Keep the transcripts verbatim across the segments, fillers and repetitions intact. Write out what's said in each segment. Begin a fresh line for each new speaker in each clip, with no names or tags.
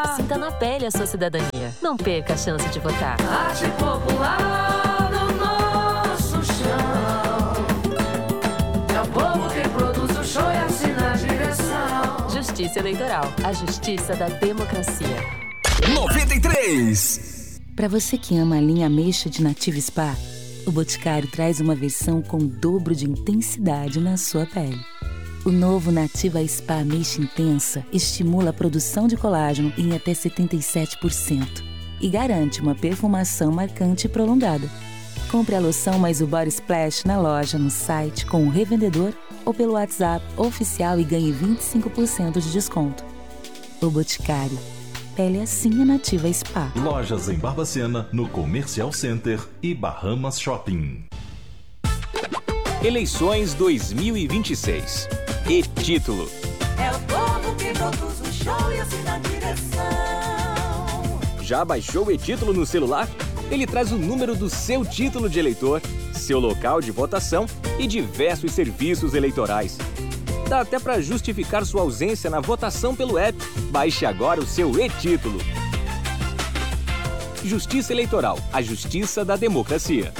Sinta na pele a sua cidadania. Não perca a chance de votar.
Arte popular do nosso chão. É o povo que produz o show e assina a direção.
Justiça Eleitoral. A justiça da democracia.
noventa e três.
Para você que ama a linha ameixa de Nativa Spa, o Boticário traz uma versão com o dobro de intensidade na sua pele. O novo Nativa Spa Ameixa Intensa estimula a produção de colágeno em até setenta e sete por cento e garante uma perfumação marcante e prolongada. Compre a loção mais o Body Splash na loja, no site, com o revendedor ou pelo WhatsApp oficial e ganhe vinte e cinco por cento de desconto. O Boticário. Pele assim é Nativa Spa.
Lojas em Barbacena, no Comercial Center e Bahamas Shopping.
Eleições dois mil e vinte e seis. E título.
É o povo que produz o show e assina a direção.
Já baixou o e-título no celular? Ele traz o número do seu título de eleitor, seu local de votação e diversos serviços eleitorais. Dá até para justificar sua ausência na votação pelo app. Baixe agora o seu e-título. Justiça Eleitoral, a justiça da democracia.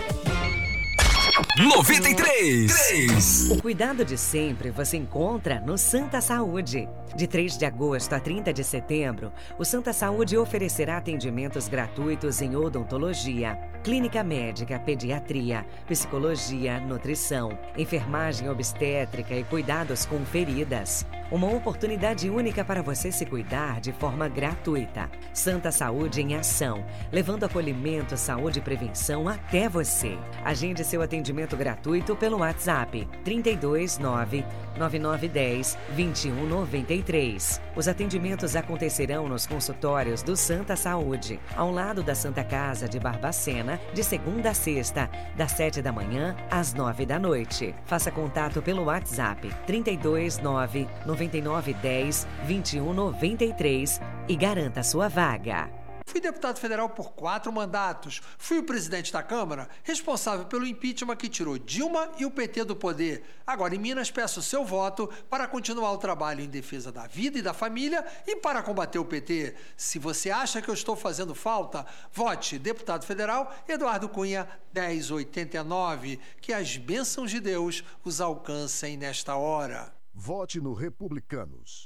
noventa e três.
O cuidado de sempre você encontra no Santa Saúde. De três de agosto a trinta de setembro, o Santa Saúde oferecerá atendimentos gratuitos em odontologia, clínica médica, pediatria, psicologia, nutrição, enfermagem obstétrica e cuidados com feridas. Uma oportunidade única para você se cuidar de forma gratuita. Santa Saúde em ação, levando acolhimento, saúde e prevenção até você. Agende seu atendimento gratuito pelo WhatsApp trinta e dois, nove nove nove um zero, vinte e um noventa e três. Os atendimentos acontecerão nos consultórios do Santa Saúde, ao lado da Santa Casa de Barbacena, de segunda a sexta, das sete da manhã às nove da noite. Faça contato pelo WhatsApp trinta e dois, nove nove nove um zero, vinte e um noventa e três e garanta sua vaga.
Fui deputado federal por quatro mandatos. Fui o presidente da Câmara, responsável pelo impeachment que tirou Dilma e o P T do poder. Agora, em Minas, peço o seu voto para continuar o trabalho em defesa da vida e da família e para combater o P T. Se você acha que eu estou fazendo falta, vote deputado federal Eduardo Cunha dez oitenta e nove. Que as bênçãos de Deus os alcancem nesta hora.
Vote no Republicanos.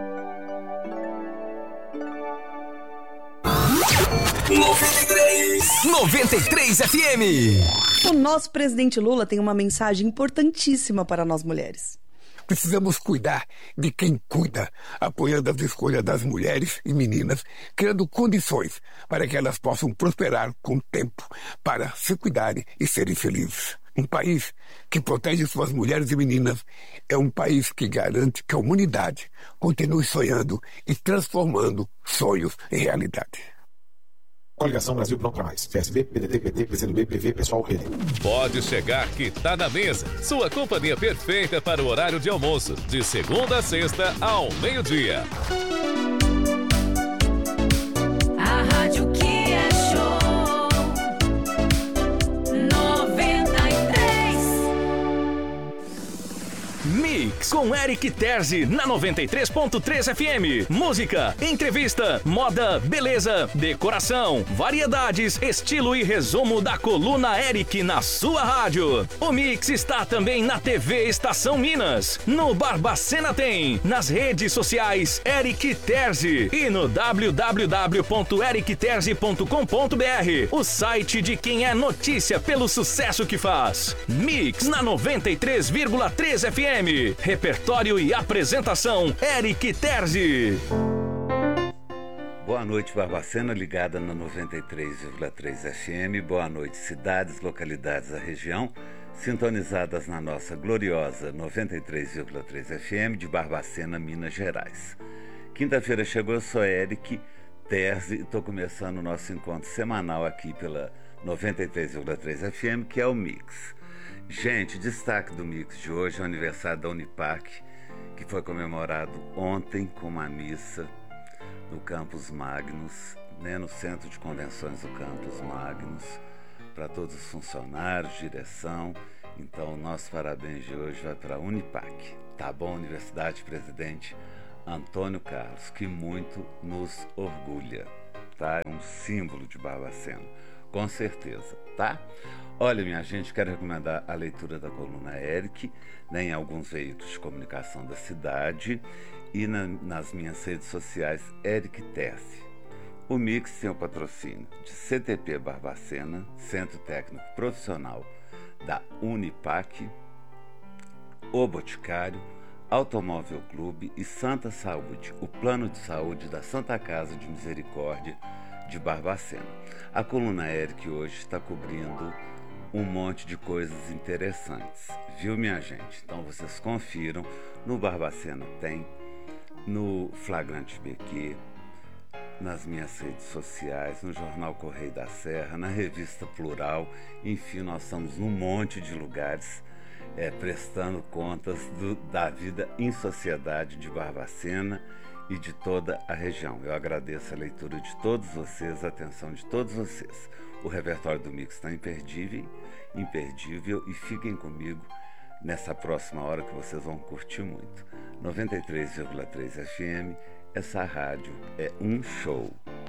noventa e três. noventa e três F M.
O nosso presidente Lula tem uma mensagem importantíssima para nós mulheres.
Precisamos cuidar de quem cuida, apoiando as escolhas das mulheres e meninas, criando condições para que elas possam prosperar com o tempo, para se cuidarem e serem felizes. Um país que protege suas mulheres e meninas é um país que garante que a humanidade continue sonhando e transformando sonhos em realidade.
Coligação Brasil Pronto pra Mais. P S B, P D T, P T, P C do B, P V, Pessoal, Rede.
Pode chegar que tá na mesa. Sua companhia perfeita para o horário de almoço. De segunda a sexta, ao meio-dia.
A rádio que é show. noventa e três.
Mix com Eric Terzi na noventa e três ponto três F M. Música, entrevista, moda, beleza, decoração, variedades, estilo e resumo da coluna Eric na sua rádio. O Mix está também na T V Estação Minas. No Barbacena tem, nas redes sociais Eric Terzi e no w w w ponto eric terzi ponto com ponto b r, o site de quem é notícia pelo sucesso que faz. Mix na noventa e três vírgula três F M. Repertório e apresentação, Eric Terzi.
Boa noite, Barbacena, ligada na noventa e três vírgula três F M. Boa noite, cidades, localidades da região, sintonizadas na nossa gloriosa noventa e três vírgula três F M de Barbacena, Minas Gerais. Quinta-feira chegou, eu sou Eric Terzi e estou começando o nosso encontro semanal aqui pela noventa e três vírgula três F M, que é o Mix. Gente, destaque do Mix de hoje é o aniversário da Unipac, que foi comemorado ontem com uma missa no Campus Magnus, né, no Centro de Convenções do Campus Magnus, para todos os funcionários, direção. Então, o nosso parabéns de hoje vai para a Unipac. Tá bom, Universidade Presidente Antônio Carlos, que muito nos orgulha, tá? É um símbolo de Barbacena, com certeza, tá? Olha, minha gente, quero recomendar a leitura da coluna Eric, né, em alguns veículos de comunicação da cidade e na, nas minhas redes sociais, Eric Terce. O Mix tem o patrocínio de C T P Barbacena, Centro Técnico Profissional da Unipac, O Boticário, Automóvel Clube e Santa Saúde, o plano de saúde da Santa Casa de Misericórdia de Barbacena. A coluna Eric hoje está cobrindo um monte de coisas interessantes, viu, minha gente? Então vocês confiram, no Barbacena tem, no Flagrante B Q, nas minhas redes sociais, no Jornal Correio da Serra, na Revista Plural, enfim, nós estamos num monte de lugares é, prestando contas do, da vida em sociedade de Barbacena e de toda a região. Eu agradeço a leitura de todos vocês, a atenção de todos vocês. O repertório do Mix está imperdível, imperdível e fiquem comigo nessa próxima hora que vocês vão curtir muito. noventa e três vírgula três F M, essa rádio é um show.